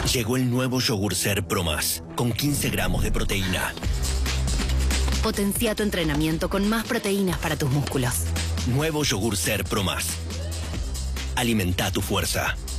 Llegó el nuevo yogur Ser Pro Más, con 15 gramos de proteína. Potencia tu entrenamiento con más proteínas para tus músculos. Nuevo yogur Ser Pro Más. Alimenta tu fuerza.